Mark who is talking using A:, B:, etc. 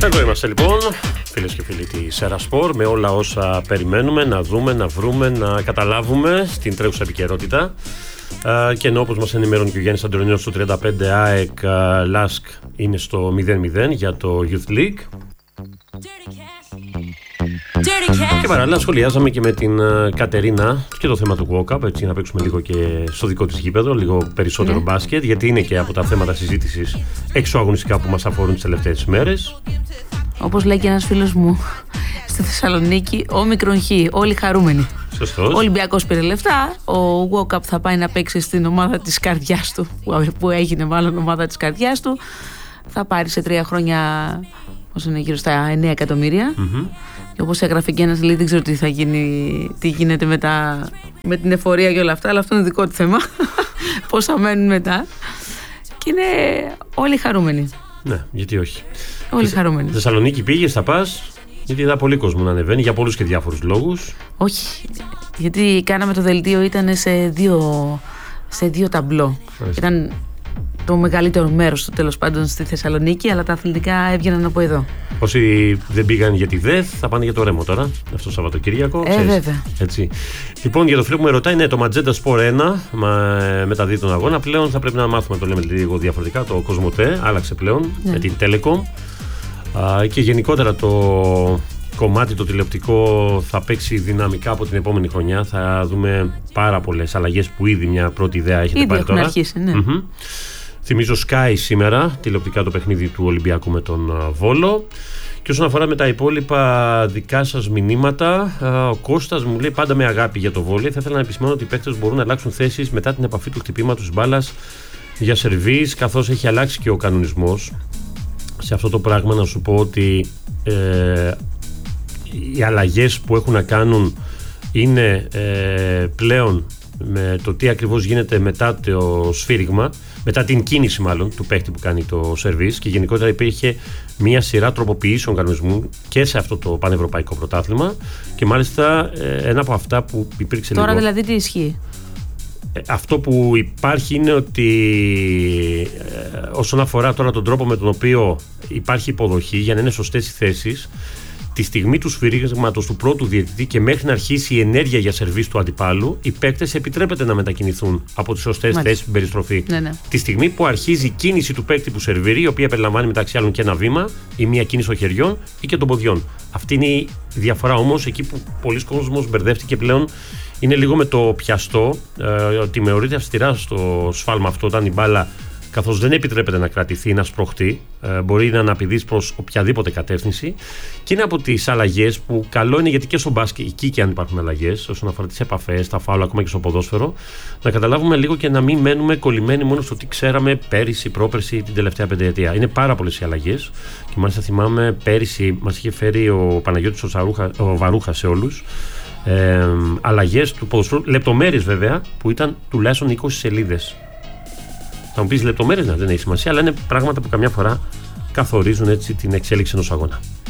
A: Εδώ είμαστε λοιπόν, φίλες και φίλοι της Ερασπορ, με όλα όσα περιμένουμε να δούμε, να βρούμε, να καταλάβουμε στην τρέχουσα επικαιρότητα. Και ενώ όπως μας ενημερώνει και ο Γιάννης Αντωνιός στο 35, ΑΕΚ Λάσκ είναι στο 0-0 για το Youth League. Και παράλληλα σχολιάζαμε και με την Κατερίνα και το θέμα του walk-up, έτσι να παίξουμε λίγο και στο δικό της γήπεδο, λίγο περισσότερο μπάσκετ, γιατί είναι και από τα θέματα συζήτησης εξωαγωνιστικά που μας αφορούν τις τελευταίες μέρες.
B: Όπως λέει και ένας φίλος μου στη Θεσσαλονίκη, όμικρον χ, όλοι χαρούμενοι.
A: Σωστός.
B: Ο Ολυμπιακός πήρε λεφτά, ο walk-up θα πάει να παίξει στην ομάδα της καρδιάς του, που έγινε μάλλον ομάδα της καρδιάς του, θα πάρει σε 3 χρόνια, όσο είναι, γύρω στα 9 εκατομμύρια. Και όπως έγραφε και ένας, λέει, δεν ξέρω τι θα γίνει, τι γίνεται με την εφορία και όλα αυτά, αλλά αυτό είναι δικό του θέμα. Πώς θα μένουν μετά. Και είναι όλοι χαρούμενοι.
A: Ναι, γιατί όχι.
B: Όλοι χαρούμενοι.
A: Θεσσαλονίκη πήγες, θα πας, γιατί είδα πολύ κόσμο να ανεβαίνει για πολλούς και διάφορους λόγους.
B: Όχι, γιατί κάναμε το δελτίο, ήταν σε δύο ταμπλό. Ήταν το μεγαλύτερο μέρος του, τέλος πάντων, στη Θεσσαλονίκη, αλλά τα αθλητικά έβγαιναν από εδώ. Όσοι
A: δεν πήγαν για τη ΔΕΘ θα πάνε για το Ρέμο τώρα, αυτό το Σαββατοκύριακο.
B: Βέβαια.
A: Έτσι. Λοιπόν, για το φίλο που με ρωτάει, ναι, το Magenta Sport 1 μεταδίδει τον αγώνα. Πλέον θα πρέπει να μάθουμε, το λέμε λίγο διαφορετικά. Το Κοσμοτέ άλλαξε πλέον με την Telecom. Και γενικότερα το κομμάτι το τηλεοπτικό θα παίξει δυναμικά από την επόμενη χρονιά. Θα δούμε πάρα πολλές αλλαγές που ήδη μια πρώτη ιδέα έχετε πάρει τώρα.
B: Αρχίσει, ναι.
A: Θυμίζω Sky σήμερα, τηλεοπτικά το παιχνίδι του Ολυμπιακού με τον Βόλο. Και όσον αφορά με τα υπόλοιπα δικά σας μηνύματα, ο Κώστας μου λέει πάντα με αγάπη για το βόλεϊ. Θα ήθελα να επισημάνω ότι οι παίκτες μπορούν να αλλάξουν θέσεις μετά την επαφή του χτυπήματος της μπάλας για σερβίς, καθώς έχει αλλάξει και ο κανονισμός. Σε αυτό το πράγμα να σου πω ότι οι αλλαγές που έχουν να κάνουν είναι πλέον με το τι ακριβώς γίνεται μετά το σφύριγμα, μετά την κίνηση μάλλον του παίκτη που κάνει το σερβίς, και γενικότερα υπήρχε μια σειρά τροποποιήσεων κανονισμού και σε αυτό το πανευρωπαϊκό πρωτάθλημα, και μάλιστα ένα από αυτά που υπήρξε
B: τώρα
A: λίγο...
B: δηλαδή τι ισχύει?
A: Αυτό που υπάρχει είναι ότι όσον αφορά τώρα τον τρόπο με τον οποίο υπάρχει υποδοχή, για να είναι σωστές οι θέσεις, τη στιγμή του σφυρίγματος του πρώτου διαιτητή και μέχρι να αρχίσει η ενέργεια για σερβίς του αντιπάλου, οι παίκτες επιτρέπεται να μετακινηθούν από τις σωστές θέσεις στην περιστροφή.
B: Ναι.
A: Τη στιγμή που αρχίζει η κίνηση του παίκτη που σερβίρει, η οποία περιλαμβάνει μεταξύ άλλων και ένα βήμα ή μια κίνηση των χεριών ή και των ποδιών. Αυτή είναι η διαφορά όμως, εκεί που πολλοί κόσμος μπερδεύτηκε πλέον. Είναι λίγο με το πιαστό, ότι θεωρείται αυστηρά στο σφάλμα αυτό όταν η μπάλα, καθώς δεν επιτρέπεται να κρατηθεί ή να σπρωχτεί, μπορεί να αναπηδήσει προς οποιαδήποτε κατεύθυνση, και είναι από τις αλλαγές που καλό είναι, γιατί και στο μπάσκετ, εκεί και αν υπάρχουν αλλαγές, όσον αφορά τις επαφές, τα φάουλ, ακόμα και στο ποδόσφαιρο, να καταλάβουμε λίγο και να μην μένουμε κολλημένοι μόνο στο τι ξέραμε πέρυσι, πρόπερσι, την τελευταία πενταετία. Είναι πάρα πολλές οι αλλαγές, και μάλιστα θυμάμαι πέρυσι μας είχε φέρει ο Παναγιώτης ο Βαρούχα σε όλους. Αλλαγές του ποδοσφαίρου, λεπτομέρειες βέβαια, που ήταν τουλάχιστον 20 σελίδες. Θα μου πεις λεπτομέρειες, δεν έχει σημασία, αλλά είναι πράγματα που καμιά φορά καθορίζουν έτσι την εξέλιξη ενός αγώνα.